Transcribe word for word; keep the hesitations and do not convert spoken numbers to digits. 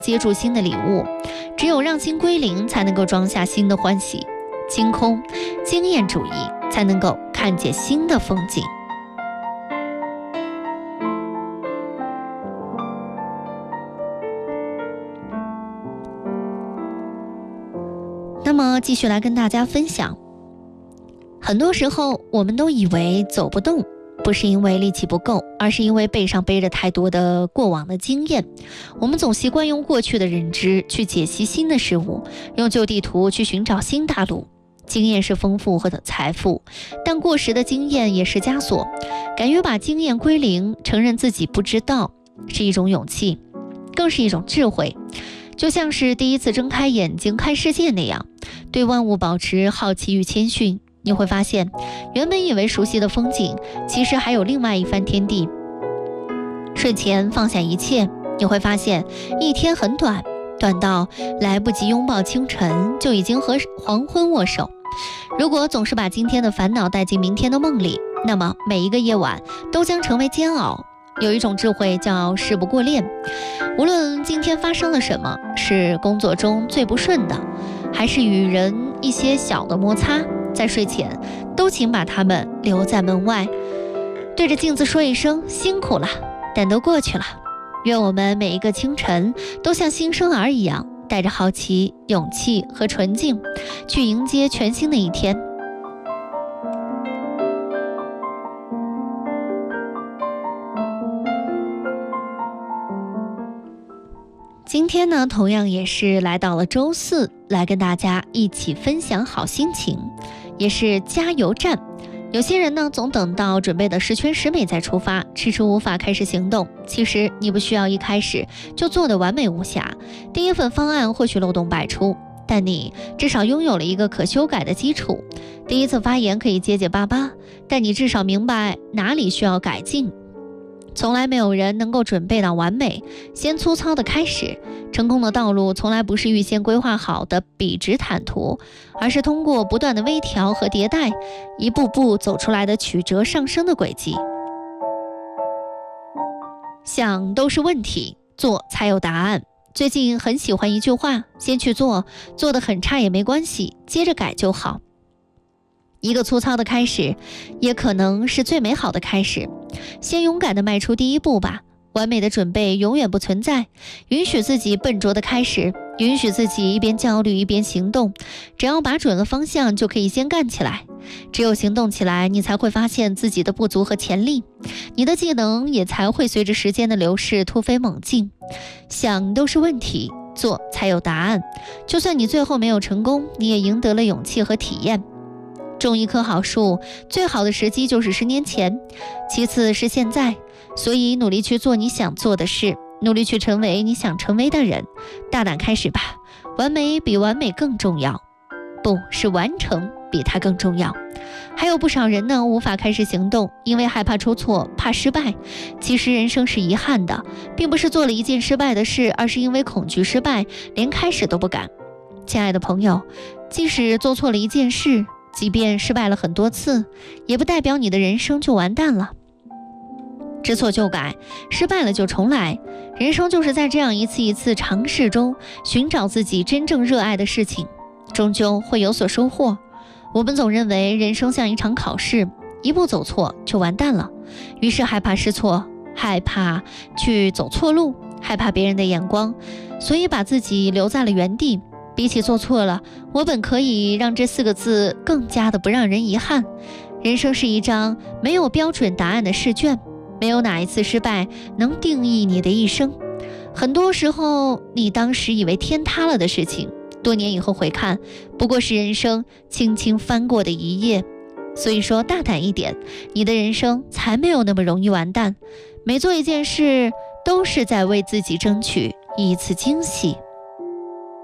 接住新的礼物，只有让心归零，才能够装下新的欢喜。清空经验主义，才能够看见新的风景。那么继续来跟大家分享，很多时候我们都以为走不动，不是因为力气不够，而是因为背上背着太多的过往的经验。我们总习惯用过去的认知去解析新的事物，用旧地图去寻找新大陆。经验是丰富或者财富，但过时的经验也是枷锁。敢于把经验归零，承认自己不知道，是一种勇气，更是一种智慧。就像是第一次睁开眼睛看世界那样，对万物保持好奇与谦逊，你会发现，原本以为熟悉的风景，其实还有另外一番天地。睡前放下一切，你会发现，一天很短，短到来不及拥抱清晨，就已经和黄昏握手。如果总是把今天的烦恼带进明天的梦里，那么每一个夜晚都将成为煎熬。有一种智慧叫事不过恋，无论今天发生了什么，是工作中最不顺的，还是与人一些小的摩擦，在睡前都请把它们留在门外，对着镜子说一声辛苦了，但都过去了。愿我们每一个清晨都像新生儿一样，带着好奇、勇气和纯净，去迎接全新的一天。今天呢，同样也是来到了周四，来跟大家一起分享好心情，也是加油站。有些人呢，总等到准备的十全十美再出发，迟迟无法开始行动。其实你不需要一开始就做得完美无瑕，第一份方案或许漏洞百出，但你至少拥有了一个可修改的基础。第一次发言可以结结巴巴，但你至少明白哪里需要改进。从来没有人能够准备到完美，先粗糙的开始。成功的道路从来不是预先规划好的笔直坦途，而是通过不断的微调和迭代，一步步走出来的曲折上升的轨迹。想都是问题，做才有答案。最近很喜欢一句话，先去做，做得很差也没关系，接着改就好。一个粗糙的开始，也可能是最美好的开始。先勇敢地迈出第一步吧。完美的准备永远不存在，允许自己笨拙的开始，允许自己一边焦虑一边行动。只要把准了方向，就可以先干起来。只有行动起来，你才会发现自己的不足和潜力，你的技能也才会随着时间的流逝突飞猛进。想都是问题，做才有答案。就算你最后没有成功，你也赢得了勇气和体验。种一棵好树，最好的时机就是十年前，其次是现在。所以努力去做你想做的事，努力去成为你想成为的人。大胆开始吧，完美比完美更重要，不是完成比它更重要。还有不少人呢，无法开始行动，因为害怕出错，怕失败。其实人生是遗憾的，并不是做了一件失败的事，而是因为恐惧失败，连开始都不敢。亲爱的朋友，即使做错了一件事，即便失败了很多次，也不代表你的人生就完蛋了。知错就改，失败了就重来。人生就是在这样一次一次尝试中，寻找自己真正热爱的事情，终究会有所收获。我们总认为人生像一场考试，一步走错就完蛋了，于是害怕失错，害怕去走错路，害怕别人的眼光，所以把自己留在了原地。比起做错了，我本可以让这四个字更加的不让人遗憾。人生是一张没有标准答案的试卷，没有哪一次失败能定义你的一生。很多时候，你当时以为天塌了的事情，多年以后回看，不过是人生轻轻翻过的一页。所以说，大胆一点，你的人生才没有那么容易完蛋。每做一件事，都是在为自己争取一次惊喜。